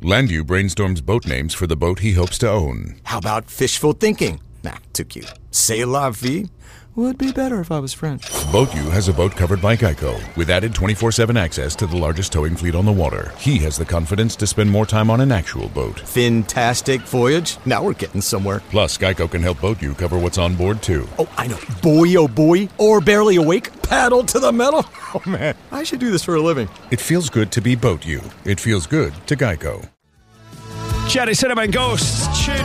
Landau brainstorms boat names for the boat he hopes to own. How about fishful thinking? Nah, too cute. C'est la vie? Would be better if I was French. BoatU has a boat covered by Geico, with added 24/7 access to the largest towing fleet on the water. He has the confidence to spend more time on an actual boat. Fantastic voyage. Now we're getting somewhere. Plus, Geico can help BoatU cover what's on board, too. Oh, I know. Boy, oh boy. Or barely awake. Paddle to the metal. Oh, man. I should do this for a living. It feels good to be BoatU. It feels good to Geico. Cherry Cinnamon Ghosts tune.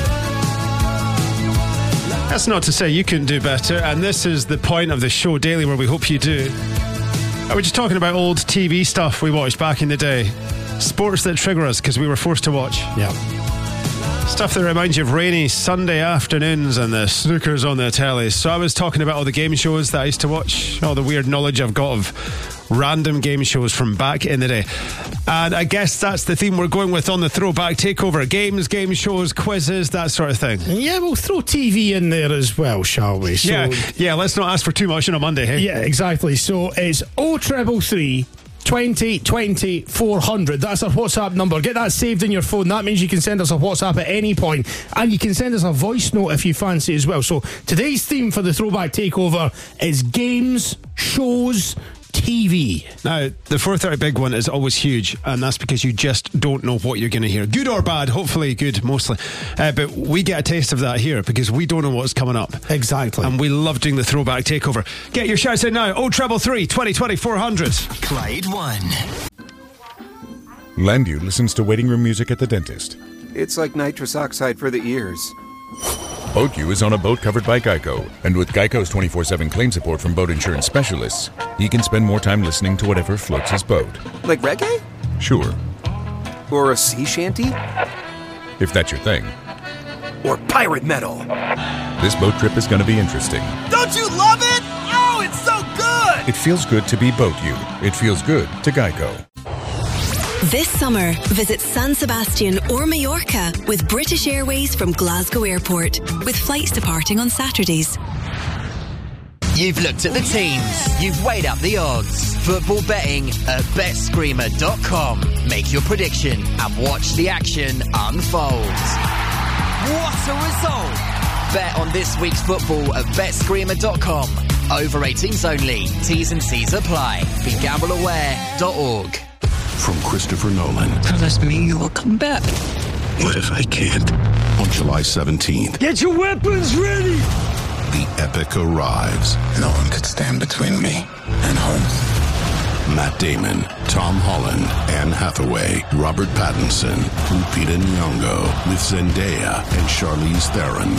That's not to say you couldn't do better, and this is the point of the show daily where we hope you do. I was just talking about old TV stuff we watched back in the day. Sports that trigger us because we were forced to watch. Yeah. Stuff that reminds you of rainy Sunday afternoons and the snookers on the telly. So I was talking about all the game shows that I used to watch, all the weird knowledge I've got of random game shows from back in the day. And I guess that's the theme we're going with on the Throwback Takeover. Games, game shows, quizzes, that sort of thing. Yeah, we'll throw TV in there as well, shall we? So, yeah, let's not ask for too much on a Monday, hey? Yeah, exactly. So it's 0333 20 20 400. That's our WhatsApp number. Get that saved in your phone. That means you can send us a WhatsApp at any point, and you can send us a voice note if you fancy as well. So today's theme for the Throwback Takeover is games, shows, TV. Now, the 430 big one is always huge, and that's because you just don't know what you're going to hear. Good or bad, hopefully good, mostly. But we get a taste of that here because we don't know what's coming up. Exactly. And we love doing the Throwback Takeover. Get your shouts in now. 0333 20 20 400. Clyde 1. Landau listens to waiting room music at the dentist. It's like nitrous oxide for the ears. BoatU is on a boat covered by Geico, and with Geico's 24/7 claim support from boat insurance specialists, he can spend more time listening to whatever floats his boat. Like reggae? Sure. Or a sea shanty? If that's your thing. Or pirate metal? This boat trip is going to be interesting. Don't you love it? Oh, it's so good! It feels good to be BoatU. It feels good to Geico. This summer, visit San Sebastian or Mallorca with British Airways from Glasgow Airport, with flights departing on Saturdays. You've looked at the teams, you've weighed up the odds. Football betting at betscreamer.com. Make your prediction and watch the action unfold. What a result! Bet on this week's football at betscreamer.com. Over 18s only. T's and C's apply. BeGambleAware.org. From Christopher Nolan. Promise me you will come back. What if I can't? On July 17th. Get your weapons ready! The epic arrives. No one could stand between me and home. Matt Damon, Tom Holland, Anne Hathaway, Robert Pattinson, Lupita Nyong'o, with Zendaya and Charlize Theron.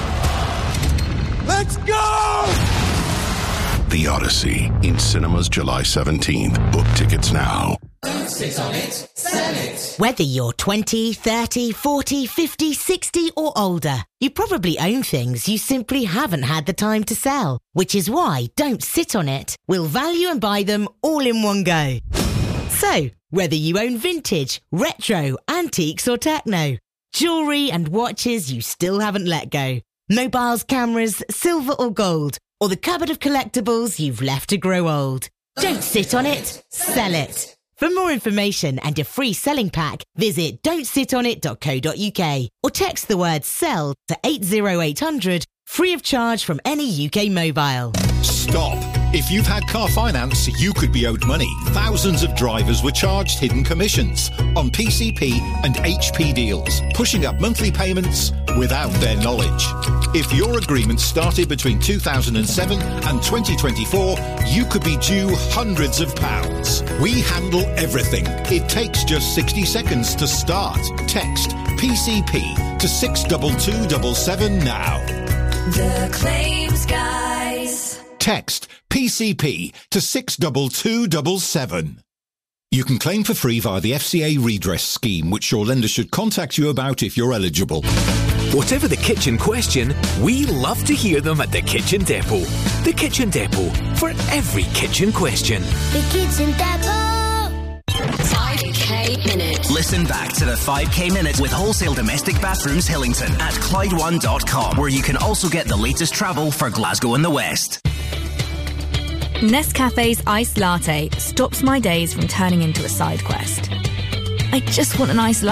Let's go! The Odyssey, in cinemas July 17th. Book tickets now. Don't sit on it, sell it. Whether you're 20, 30, 40, 50, 60 or older, you probably own things you simply haven't had the time to sell. Which is why Don't Sit on It will value and buy them all in one go. So, whether you own vintage, retro, antiques or techno, jewellery and watches you still haven't let go, mobiles, cameras, silver or gold, or the cupboard of collectibles you've left to grow old. Don't sit on it, sell it. For more information and a free selling pack, visit don'tsitonit.co.uk or text the word SELL to 80800, free of charge from any UK mobile. Stop. If you've had car finance, you could be owed money. Thousands of drivers were charged hidden commissions on PCP and HP deals, pushing up monthly payments without their knowledge. If your agreement started between 2007 and 2024, you could be due hundreds of pounds. We handle everything. It takes just 60 seconds to start. Text PCP to 62277 now. The Claims Guys. Text PCP to 62277. You can claim for free via the FCA redress scheme, which your lender should contact you about if you're eligible. Whatever the kitchen question, we love to hear them at the Kitchen Depot. The Kitchen Depot, for every kitchen question. The Kitchen Depot. 5K Minute. Listen back to the 5K Minute with Wholesale Domestic Bathrooms Hillington at Clyde1.com, where you can also get the latest travel for Glasgow and the West. Nescafe's iced latte stops my days from turning into a side quest. I just want an iced